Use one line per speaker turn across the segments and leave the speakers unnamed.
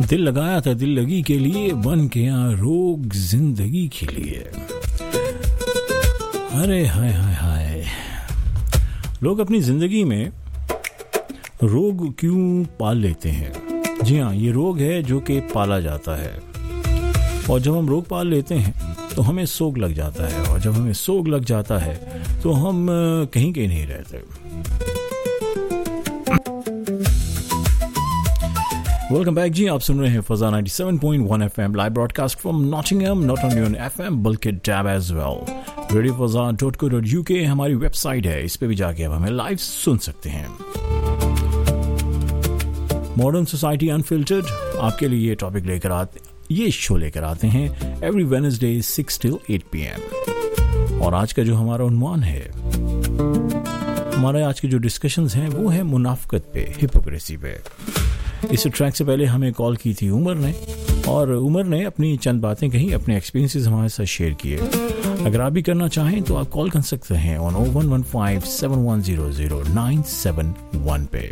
दिल लगाया था दिल लगी के लिए, बन के यहाँ रोग जिंदगी के लिए। अरे हाय हाय हाय, लोग अपनी जिंदगी में रोग क्यों पाल लेते हैं? जी हाँ, ये रोग है जो कि पाला जाता है, और जब हम रोग पाल लेते हैं तो हमें सोग लग जाता है, और जब हमें सोग लग जाता है तो हम कहीं के नहीं रहते। वेलकम बैक जी, आप सुन रहे हैं फजा 97.1 FM live broadcast from Nottingham, not only on FM बल्कि टैब एज वेल। radiofazan.co.uk हमारी वेबसाइट है, इस पे भी जाके आप हमें लाइव सुन सकते हैं। मॉडर्न सोसाइटी अनफिल्टर्ड आपके लिए ये शो लेकर आते हैं एवरी वेडनेसडे 6 till 8 PM। और आज का जो हमारा उन्वान है, हमारे आज के जो डिस्कशंस हैं वो है मुनाफकत पे, हिपोक्रेसी पे। इस ट्रैक से पहले हमें कॉल की थी उमर ने, और उमर ने अपनी चंद बातें कही, अपने एक्सपीरियंसेस हमारे साथ शेयर किए। अगर आप भी करना चाहें तो आप कॉल कर सकते हैं ऑन 011571000971 पे।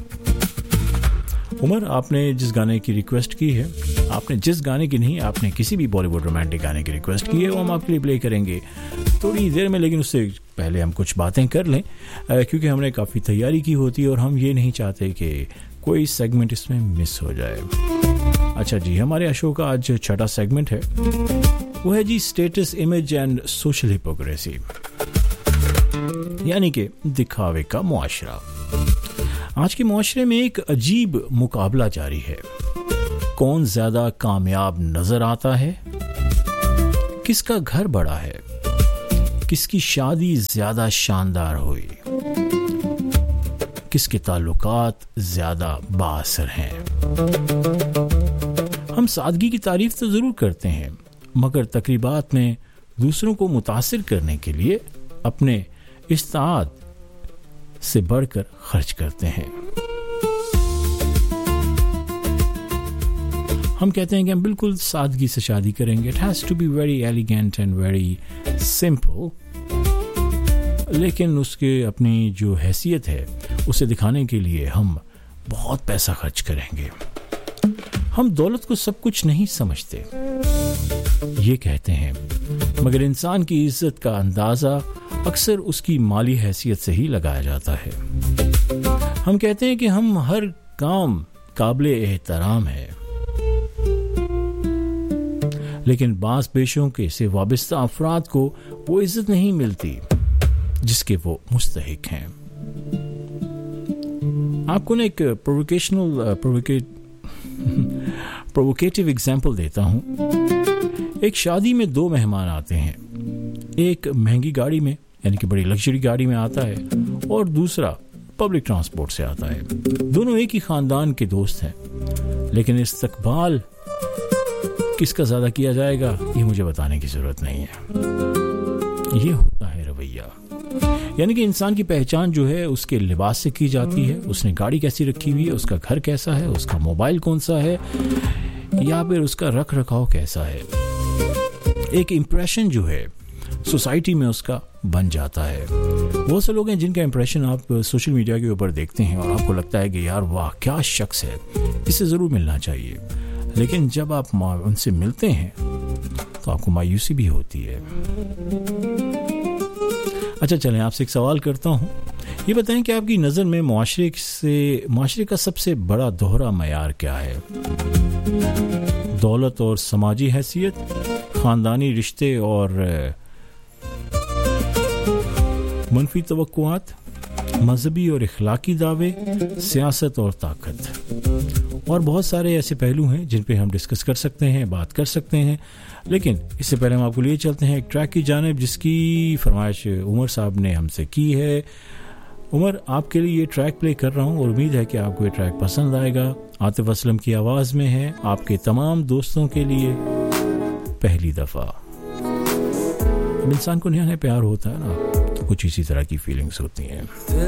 उमर, आपने जिस गाने की रिक्वेस्ट की है, आपने जिस गाने की नहीं, आपने किसी भी बॉलीवुड रोमांटिक गाने की रिक्वेस्ट की है, वो हम आपके लिए प्ले करेंगे थोड़ी देर में, लेकिन उससे पहले हम कुछ बातें कर लें, क्योंकि हमने काफ़ी तैयारी की होती है और हम ये नहीं चाहते कि कोई सेगमेंट इसमें मिस हो जाए। अच्छा जी, हमारे शो का आज छठा सेगमेंट है, वो है जी status, image and social hypocrisy, यानी कि दिखावे का मुआशरा। आज के मुआशरे में एक अजीब मुकाबला जारी है। कौन ज्यादा कामयाब नजर आता है, किसका घर बड़ा है, किसकी शादी ज्यादा शानदार हुई, किसके ताल्लुकात ज्यादा बाअसर हैं। हम सादगी की तारीफ तो जरूर करते हैं, मगर तकरीबात में दूसरों को मुतासिर करने के लिए अपने इस्ताद से बढ़कर खर्च करते हैं। हम कहते हैं कि हम बिल्कुल सादगी से शादी करेंगे, it has to be very elegant and very simple, लेकिन उसके अपनी जो हैसियत है उसे दिखाने के लिए हम बहुत पैसा खर्च करेंगे। हम दौलत को सब कुछ नहीं समझते, ये कहते हैं, मगर इंसान की इज्जत का अंदाजा अक्सर उसकी माली हैसियत से ही लगाया जाता है। हम कहते हैं कि हम हर काम काबिले एहतराम है, लेकिन बास पेशों के से वाबस्ता अफराद को वो इज्जत नहीं मिलती जिसके वो मुस्तहिक हैं। आपको ना एक प्रोवोकेटिव एग्जाम्पल देता हूं। एक शादी में दो मेहमान आते हैं, एक महंगी गाड़ी में यानी कि बड़ी लग्जरी गाड़ी में आता है, और दूसरा पब्लिक ट्रांसपोर्ट से आता है। दोनों एक ही खानदान के दोस्त हैं, लेकिन इस्तकबाल किसका ज्यादा किया जाएगा ये मुझे बताने की जरूरत नहीं है। ये होता है रवैया, यानी कि इंसान की पहचान जो है उसके लिबास से की जाती है, उसने गाड़ी कैसी रखी हुई है, उसका घर कैसा है, उसका मोबाइल कौन सा है, या फिर उसका रख रखाव कैसा है। एक इंप्रेशन जो है सोसाइटी में उसका बन जाता है। बहुत से लोग हैं जिनका इंप्रेशन आप सोशल मीडिया के ऊपर देखते हैं और आपको लगता है कि यार वाह क्या शख्स है, इससे जरूर मिलना चाहिए, लेकिन जब आप उनसे मिलते हैं तो आपको मायूसी भी होती है। अच्छा चलें, आपसे एक सवाल करता हूं, ये बताएं कि आपकी नज़र में मुआशरे का सबसे बड़ा दोहरा मयार क्या है? दौलत और समाजी हैसियत, खानदानी रिश्ते और मनफी तवक्कुआत, मजहबी और इखलाकी दावे, सियासत और ताकत, और बहुत सारे ऐसे पहलू हैं जिन पे हम डिस्कस कर सकते हैं, बात कर सकते हैं। लेकिन इससे पहले हम आपको लिए चलते हैं एक ट्रैक की जानिब जिसकी फरमाइश उमर साहब ने हमसे की है। उमर, आपके लिए ये ट्रैक प्ले कर रहा हूँ और उम्मीद है कि आपको ये ट्रैक पसंद आएगा। आतिफ असलम की आवाज़ में है, आपके तमाम दोस्तों के लिए पहली दफ़ा। इंसान को नया नया प्यार होता है ना, तो कुछ इसी तरह की फीलिंग्स होती हैं।